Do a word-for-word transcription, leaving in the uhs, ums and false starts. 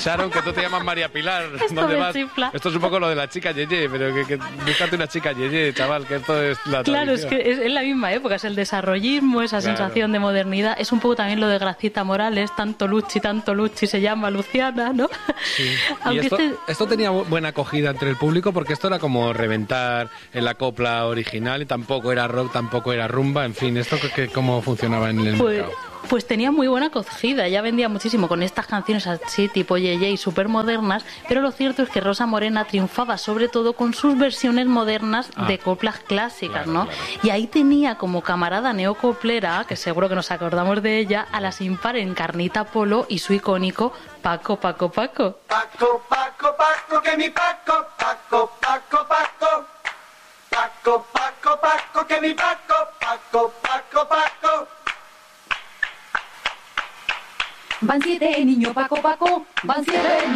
Sharon, que tú te llamas María Pilar. Esto ¿Dónde me vas? chifla. Esto es un poco lo de la chica Yeye, pero que, que búscate una chica Yeye, chaval, que esto es la Claro, es tradición. que es, es la misma época, es el desarrollismo, esa Claro. sensación de modernidad. Es un poco también lo de Gracita Morales, tanto Luchi, tanto Luchi se llama Luciana, ¿no? Sí. Y Aunque esto, este... esto tenía bu- buena acogida entre el público porque esto era como reventar en la copla original y tampoco era rock, tampoco era rumba, en fin, esto que, que- cómo funcionaba en el Pues, mercado. pues tenía muy buena acogida, ya vendía muchísimo con estas canciones así tipo Yeye y súper modernas, pero lo cierto es que Rosa Morena triunfaba sobre todo con sus versiones modernas Ah. de coplas clásicas, Claro, ¿no? claro. Y ahí tenía como camarada neocoplera, que seguro que nos acordamos de ella, a la sin par Encarnita Polo y su icónico Paco, Paco, Paco. Paco, Paco, Paco, que mi Paco, Paco, Paco, Paco. Paco, Paco, Paco, que mi Paco, Paco, Paco, Paco. Van siete, niño Paco, Paco, van siete.